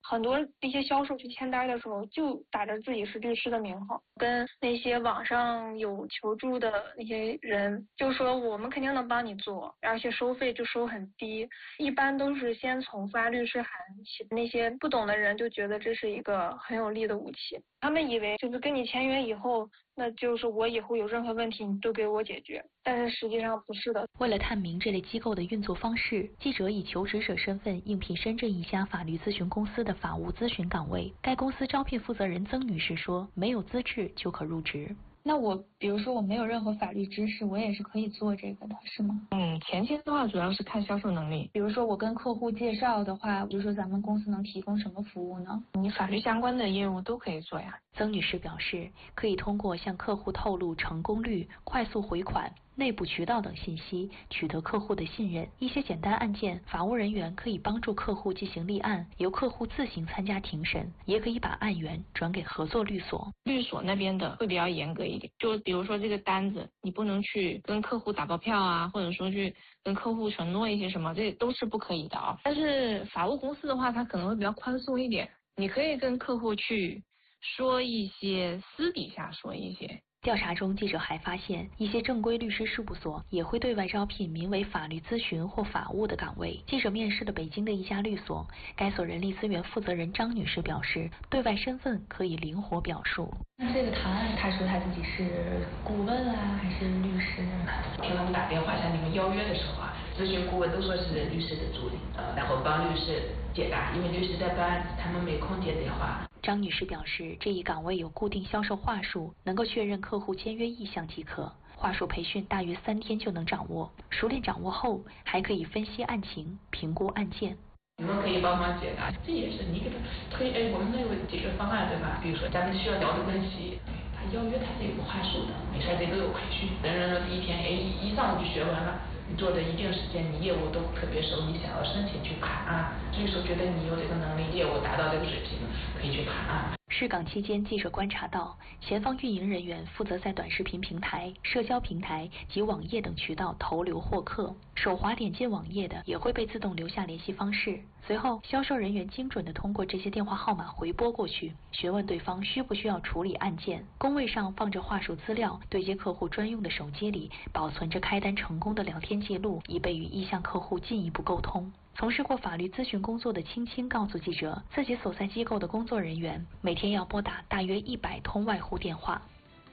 很多一些销售去签单的时候，就打着自己是律师的名号，跟那些网上有求助的那些人就说我们肯定能帮你做，而且收费就收很低，一般都是先从发律师函起，那些不懂的人就觉得这是一个很有力的武器，他们以为就是跟你签约以后，那就是我以后有任何问题你都给我解决，但是实际上不是的。 为了探明这类机构的运作方式，记者以求职者身份应聘深圳一家法律咨询公司的法务咨询岗位。该公司招聘负责人曾女士说，没有资质就可入职。 那我比如说我没有任何法律知识，我也是可以做这个的，是吗？ 前期的话主要是看销售能力。 比如说我跟客户介绍的话，比如说咱们公司能提供什么服务呢？ 你法律相关的业务都可以做呀。 曾女士表示，可以通过向客户透露成功率、快速回款、内部渠道等信息，取得客户的信任。一些简单案件，法务人员可以帮助客户进行立案，由客户自行参加庭审，也可以把案源转给合作律所。 律所那边的会比较严格一点，就比如说这个单子，你不能去跟客户打包票啊，或者说去跟客户承诺一些什么，这都是不可以的啊。但是法务公司的话，它可能会比较宽松一点，你可以跟客户去说一些，私底下说一些。 调查中，记者还发现，一些正规律师事务所也会对外招聘名为法律咨询或法务的岗位。记者面试了北京的一家律所，该所人力资源负责人张女士表示，对外身份可以灵活表述。 那这个唐案，他说他自己是顾问啊，还是律师啊？ 听他们打电话，像你们邀约的时候啊，咨询顾问都说是律师的助理，然后帮律师解答，因为律师在办案，他们没空接电话。 张女士表示，这一岗位有固定销售话术，能够确认客户签约意向即可。话术培训大约3天就能掌握，熟练掌握后，还可以分析案情、评估案件。 你们可以帮忙解答，这也是你给他可以，我们那有解决方案对吧？比如说咱们需要聊得更细，他邀约他是有话术的，没事这都有培训。人说第一天一上午就学完了。你做的一定时间，你业务都特别熟，你想要申请去谈案，律师觉得你有这个能力，业务达到这个水平，可以去谈案。 试岗期间，记者观察到，前方运营人员负责在短视频平台、社交平台及网页等渠道投流获客，手滑点进网页的也会被自动留下联系方式。随后，销售人员精准地通过这些电话号码回拨过去，询问对方需不需要处理案件。工位上放着话术资料，对接客户专用的手机里保存着开单成功的聊天记录，以备与意向客户进一步沟通。从事过法律咨询工作的青青告诉记者，自己所在机构的工作人员每天要拨打大约100通外呼电话。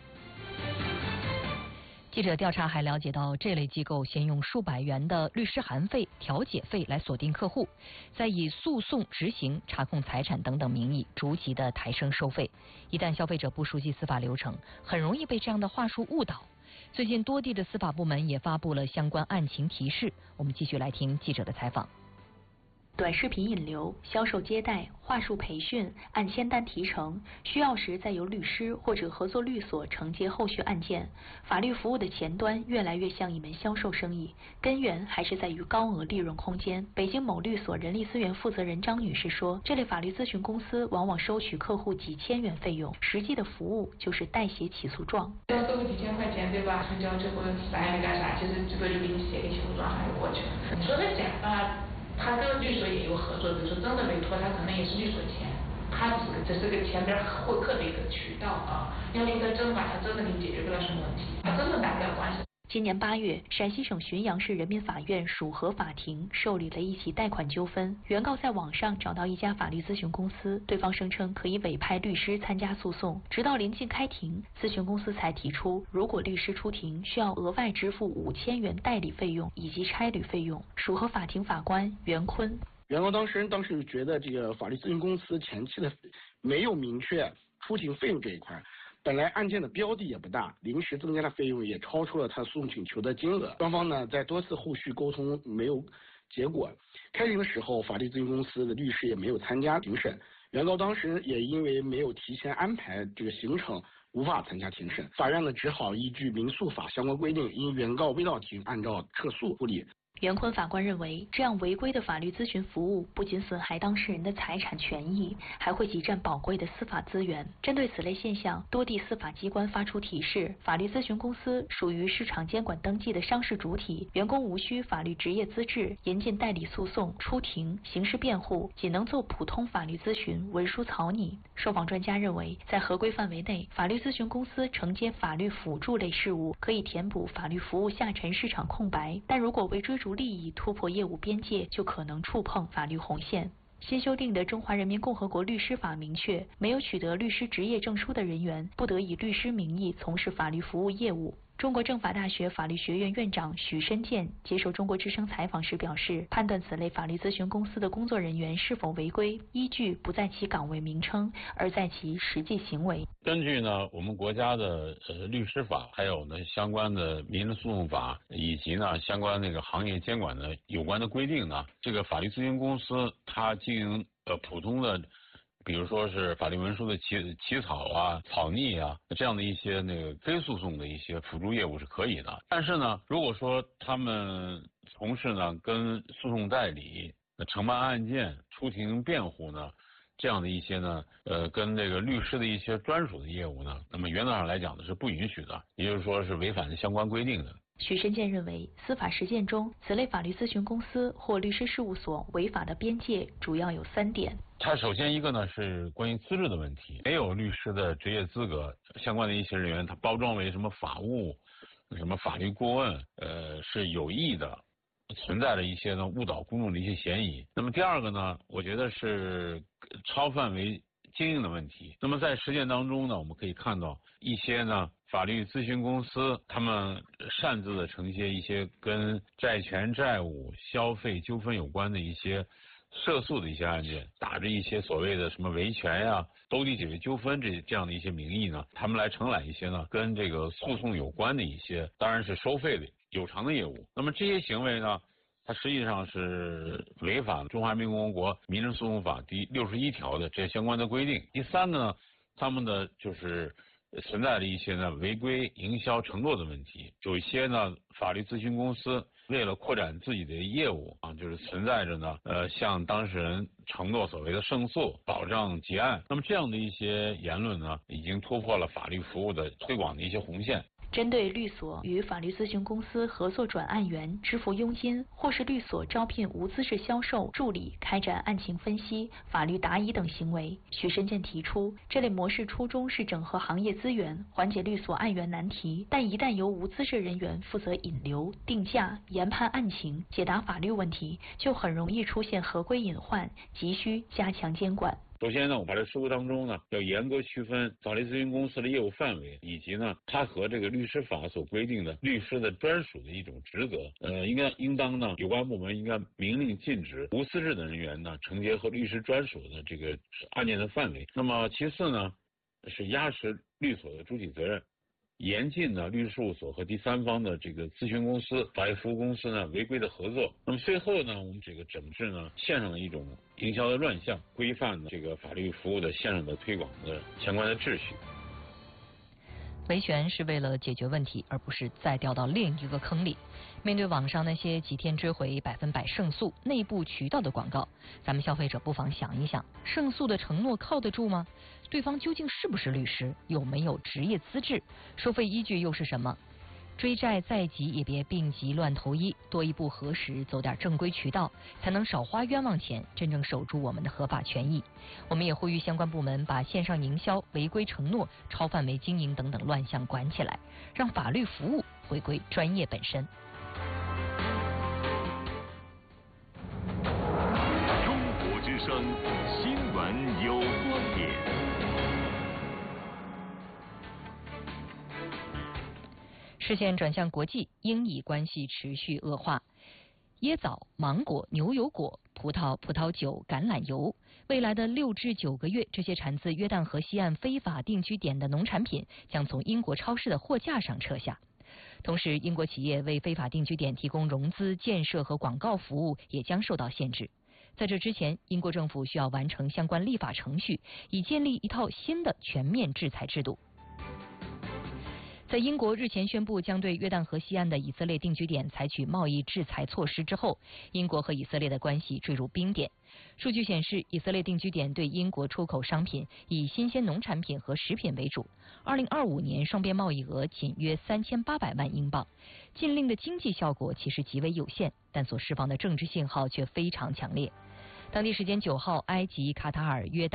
记者调查还了解到，这类机构先用数百元的律师函费、调解费来锁定客户，再以诉讼、执行、查控财产等等名义逐级的抬升收费。一旦消费者不熟悉司法流程，很容易被这样的话术误导。最近多地的司法部门也发布了相关案情提示。我们继续来听记者的采访。 短视频引流、销售接待、话术培训、按签单提成，需要时再由律师或者合作律所承接后续案件。法律服务的前端越来越像一门销售生意，根源还是在于高额利润空间。北京某律所人力资源负责人张女士说，这类法律咨询公司往往收取客户几千元费用，实际的服务就是代写起诉状。 要收个几千块钱对吧？成交之后啥也没干啥，其实最多就给你写个起诉状还就过去了。你说的假吧？他跟律所也有合作，比如说真的委托，他可能也是律所钱，他只是个前边获客的一个渠道啊。要说他真吧，他真的给你解决不了什么问题，他真的打不了官司。 今年8月，陕西省浔阳市人民法院属河法庭受理了一起贷款纠纷。原告在网上找到一家法律咨询公司，对方声称可以委派律师参加诉讼。直到临近开庭，咨询公司才提出，如果律师出庭，需要额外支付5000元代理费用以及差旅费用。属河法庭法官袁坤， 原告当事人当时觉得这个法律咨询公司前期的没有明确出庭费用这一块。本来案件的标的也不大，临时增加的费用也超出了他诉讼请求的金额。双方呢在多次后续沟通没有结果。开庭的时候，法律咨询公司的律师也没有参加庭审，原告当事人也因为没有提前安排这个行程，无法参加庭审。法院呢只好依据民诉法相关规定，因原告未到庭，按照撤诉处理。 袁坤法官认为，这样违规的法律咨询服务不仅损害当事人的财产权益，还会挤占宝贵的司法资源。针对此类现象，多地司法机关发出提示：法律咨询公司属于市场监管登记的商事主体，员工无需法律职业资质，严禁代理诉讼、出庭、刑事辩护，仅能做普通法律咨询、文书草拟。受访专家认为，在合规范围内，法律咨询公司承接法律辅助类事务，可以填补法律服务下沉市场空白，但如果为追逐利益突破业务边界，就可能触碰法律红线。新修订的《中华人民共和国律师法》明确，没有取得律师执业证书的人员不得以律师名义从事法律服务业务。中国政法大学法律学院院长许申健接受中国之声采访时表示，判断此类法律咨询公司的工作人员是否违规，依据不在其岗位名称，而在其实际行为。 根据呢我们国家的律师法，还有呢相关的民事诉讼法，以及呢相关那个行业监管的有关的规定呢，这个法律咨询公司它经营普通的，比如说是法律文书的起草啊、草拟啊这样的一些那个非诉讼的一些辅助业务是可以的。但是呢，如果说他们从事呢跟诉讼代理、承办案件、出庭辩护呢这样的一些呢跟这个律师的一些专属的业务呢，那么原则上来讲呢是不允许的，也就是说是违反相关规定的。 许申健认为，司法实践中，此类法律咨询公司或律师事务所违法的边界主要有3点。 它首先一个呢是关于资质的问题，没有律师的职业资格，相关的一些人员他包装为什么法务、什么法律顾问，是有意的，存在着一些呢误导公众的一些嫌疑。那么第二个呢，我觉得是超范围经营的问题。那么在实践当中呢，我们可以看到一些呢法律咨询公司，他们擅自的承接一些跟债权、债务、消费纠纷有关的一些涉诉的一些案件，打着一些所谓的什么维权呀、兜底解决纠纷这样的一些名义呢，他们来承揽一些呢跟这个诉讼有关的一些，当然是收费的有偿的业务。那么这些行为呢，它实际上是违反了中华人民共和国民事诉讼法第61条的这相关的规定。第三呢，他们的就是存在着一些呢违规营销承诺的问题，有一些呢法律咨询公司为了扩展自己的业务啊，就是存在着呢向当事人承诺所谓的胜诉、保障结案，那么这样的一些言论呢，已经突破了法律服务的推广的一些红线。 针对律所与法律咨询公司合作转案员支付佣金，或是律所招聘无资质销售助理开展案情分析、法律答疑等行为，许申健提出，这类模式初衷是整合行业资源，缓解律所案源难题，但一旦由无资质人员负责引流、定价、研判案情、解答法律问题，就很容易出现合规隐患，急需加强监管。 首先呢，我把这事务当中呢，要严格区分法律咨询公司的业务范围，以及呢，它和这个律师法所规定的律师的专属的一种职责。应当呢，有关部门应该明令禁止无资质的人员呢，承接和律师专属的这个案件的范围。那么其次呢，是压实律所的主体责任，严禁呢律师事务所和第三方的这个咨询公司、法律服务公司呢违规的合作。那么最后呢，我们这个整治呢线上的一种营销的乱象，规范这个法律服务的线上的推广的相关的秩序。 维权是为了解决问题，而不是再掉到另一个坑里。面对网上那些几天追回100%胜诉、内部渠道的广告，咱们消费者不妨想一想，胜诉的承诺靠得住吗？对方究竟是不是律师？有没有职业资质？收费依据又是什么？追债在即也别病急乱投医，多一步核实，走点正规渠道，才能少花冤枉钱，真正守住我们的合法权益。我们也呼吁相关部门把线上营销、违规承诺、超范围经营等等乱象管起来，让法律服务回归专业本身。 中国之声新闻有观点。 视线转向国际，英以关系持续恶化。椰枣、芒果、牛油果、葡萄、葡萄酒、橄榄油，未来的6至9个月，这些产自约旦河西岸非法定居点的农产品将从英国超市的货架上撤下。同时，英国企业为非法定居点提供融资、建设和广告服务也将受到限制。在这之前，英国政府需要完成相关立法程序，以建立一套新的全面制裁制度。 在英国日前宣布将对约旦河西岸的以色列定居点采取贸易制裁措施之后，英国和以色列的关系坠入冰点。数据显示，以色列定居点对英国出口商品以新鲜农产品和食品为主。2025年双边贸易额仅约3800万英镑。禁令的经济效果其实极为有限，但所释放的政治信号却非常强烈。当地时间9号，埃及、卡塔尔、约旦